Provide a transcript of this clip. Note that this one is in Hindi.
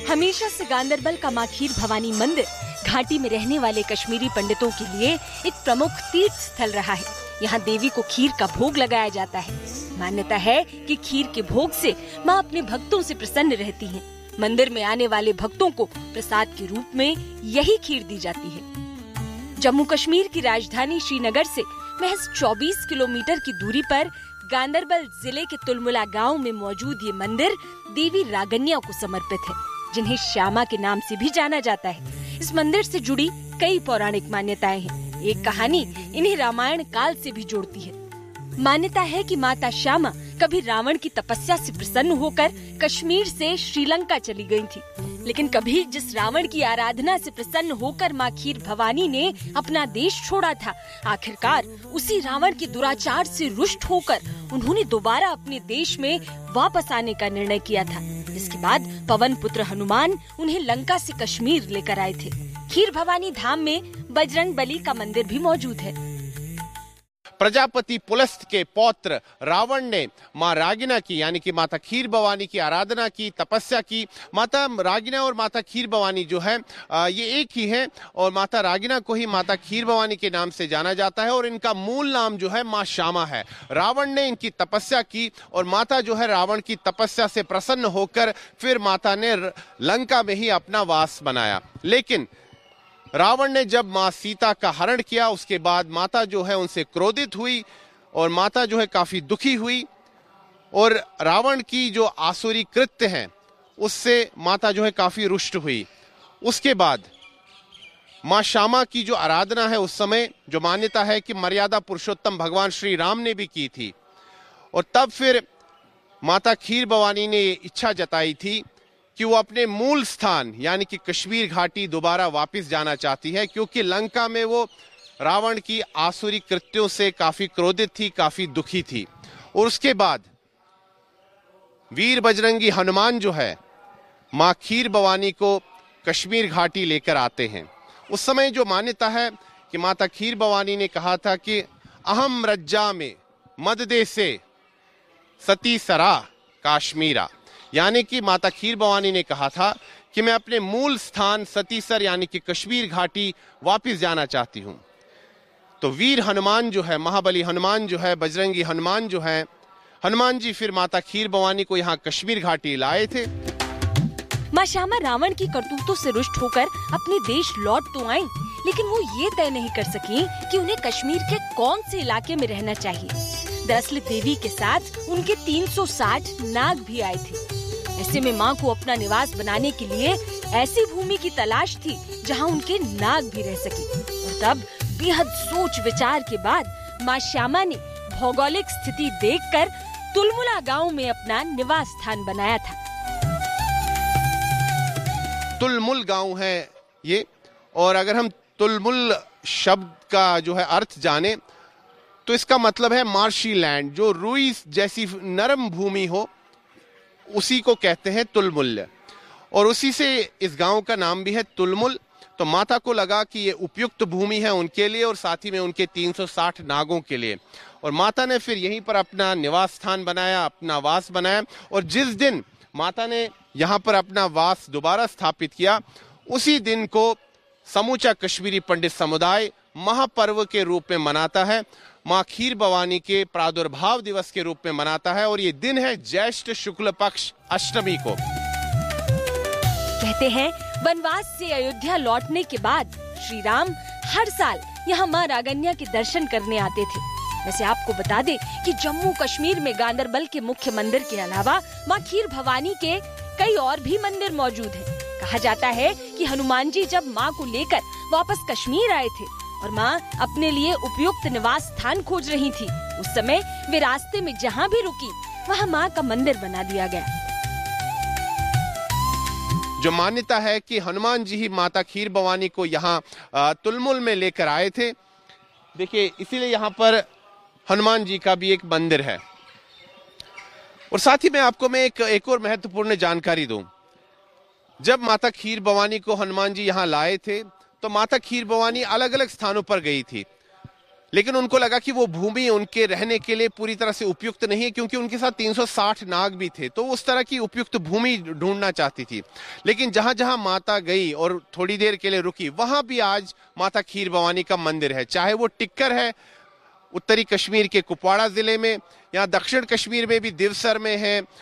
हमेशा से गांदरबल का मां खीर भवानी मंदिर घाटी में रहने वाले कश्मीरी पंडितों के लिए एक प्रमुख तीर्थ स्थल रहा है। यहाँ देवी को खीर का भोग लगाया जाता है। मान्यता है कि खीर के भोग से मां अपने भक्तों से प्रसन्न रहती हैं। मंदिर में आने वाले भक्तों को प्रसाद के रूप में यही खीर दी जाती है। जम्मू कश्मीर की राजधानी श्रीनगर से महज 24 किलोमीटर की दूरी पर गांदरबल जिले के तुलमुला गांव में मौजूद ये मंदिर देवी रागन्या को समर्पित है, जिन्हें श्यामा के नाम से भी जाना जाता है। इस मंदिर से जुड़ी कई पौराणिक मान्यताएं हैं। एक कहानी इन्हें रामायण काल से भी जोड़ती है। मान्यता है कि माता श्यामा कभी रावण की तपस्या से प्रसन्न होकर कश्मीर से श्रीलंका चली गई थी, लेकिन कभी जिस रावण की आराधना से प्रसन्न होकर मां खीर भवानी ने अपना देश छोड़ा था, आखिरकार उसी रावण के दुराचार से रुष्ट होकर उन्होंने दोबारा अपने देश में वापस आने का निर्णय किया था। इसके बाद पवन पुत्र हनुमान उन्हें लंका से कश्मीर लेकर आए थे। खीर भवानी धाम में बजरंग बली का मंदिर भी मौजूद है। प्रजापति पुलस्त के पौत्र रावण ने मां रागिना की यानी कि माता खीर भवानी की आराधना की, तपस्या की। माता रागिना और माता खीर भवानी जो है ये एक ही है और माता रागिना को ही माता खीर भवानी के नाम से जाना जाता है और इनका मूल नाम जो है मां श्यामा है। रावण ने इनकी तपस्या की और माता जो है रावण की तपस्या से प्रसन्न होकर फिर माता ने लंका में ही अपना वास बनाया। लेकिन रावण ने जब मां सीता का हरण किया उसके बाद माता जो है उनसे क्रोधित हुई और माता जो है काफी दुखी हुई और रावण की जो आसुरी कृत्य हैं उससे माता जो है काफी रुष्ट हुई। उसके बाद मां श्यामा की जो आराधना है उस समय जो मान्यता है कि मर्यादा पुरुषोत्तम भगवान श्री राम ने भी की थी और तब फिर माता खीर भवानी ने इच्छा जताई थी कि वो अपने मूल स्थान यानी कि कश्मीर घाटी दोबारा वापस जाना चाहती है, क्योंकि लंका में वो रावण की आसुरी कृत्यों से काफी क्रोधित थी, काफी दुखी थी। और उसके बाद वीर बजरंगी हनुमान जो है मां खीर भवानी को कश्मीर घाटी लेकर आते हैं। उस समय जो मान्यता है कि माता खीर भवानी ने कहा था कि अहम रज्जा में मददे से सती सरा काश्मीरा, यानी कि माता खीर भवानी ने कहा था कि मैं अपने मूल स्थान सतीसर यानी कि कश्मीर घाटी वापस जाना चाहती हूं। तो वीर हनुमान जो है, महाबली हनुमान जो है, बजरंगी हनुमान जो है, हनुमान जी फिर माता खीर भवानी को यहाँ कश्मीर घाटी लाए थे। मां श्यामा रावण की करतूतों से रुष्ट होकर अपने देश लौट तो आईं, लेकिन वो ये तय नहीं कर सकी कि उन्हें कश्मीर के कौन से इलाके में रहना चाहिए। दरअसल देवी के साथ उनके 360 नाग भी आए थे। ऐसे में मां को अपना निवास बनाने के लिए ऐसी भूमि की तलाश थी जहां उनके नाग भी रह सके। और तब बेहद सोच विचार के बाद मां श्यामा ने भौगोलिक स्थिति देखकर तुलमुला गांव में अपना निवास स्थान बनाया था। तुलमुल गांव है ये, और अगर हम तुलमुल शब्द का जो है अर्थ जाने तो इसका मतलब है मार्शी लैंड, जो रुई जैसी नरम भूमि हो उसी को कहते हैं तुलमुल। और उसी से इस गांव का नाम भी है तुलमुल। तो माता को लगा कि ये उपयुक्त भूमि है उनके लिए और साथ ही में उनके 360 नागों के लिए, और माता ने फिर यहीं पर अपना निवास स्थान बनाया, अपना वास बनाया। और जिस दिन माता ने यहाँ पर अपना वास दोबारा स्थापित किया उसी दिन को समूचा कश्मीरी पंडित समुदाय महापर्व के रूप में मनाता है, मां खीर भवानी के प्रादुर्भाव दिवस के रूप में मनाता है। और ये दिन है ज्येष्ठ शुक्ल पक्ष अष्टमी को। कहते हैं वनवास से अयोध्या लौटने के बाद श्री राम हर साल यहाँ मां रागन्या के दर्शन करने आते थे। वैसे आपको बता दें कि जम्मू कश्मीर में गांदरबल के मुख्य मंदिर के अलावा मां खीर भवानी के कई और भी मंदिर मौजूद हैं। कहा जाता है कि हनुमान जी जब मां को लेकर वापस कश्मीर आए थे और मां अपने लिए उपयुक्त निवास स्थान खोज रही थी, उस समय वे रास्ते में जहां भी रुकी वहां मां का मंदिर बना दिया गया। जो मान्यता है कि हनुमान जी ही माता खीर भवानी को यहाँ तुलमुल में लेकर आए थे। देखिए, इसीलिए यहाँ पर हनुमान जी का भी एक मंदिर है। और साथ ही में आपको मैं एक और महत्वपूर्ण जानकारी दूं। जब माता खीर भवानी को हनुमान जी यहाँ लाए थे तो माता खीर भवानी अलग अलग स्थानों पर गई थी। लेकिन उनको लगा कि वो भूमि उनके रहने के लिए पूरी तरह से उपयुक्त नहीं है, क्योंकि उनके साथ 360 नाग भी थे, तो उस तरह की उपयुक्त भूमि ढूंढना चाहती थी। लेकिन जहां जहां माता गई और थोड़ी देर के लिए रुकी, वहां भी आज माता खीर भवानी का मंदिर है। चाहे वो टिक्कर है उत्तरी कश्मीर के कुपवाड़ा जिले में, या दक्षिण कश्मीर में भी दिवसर में है,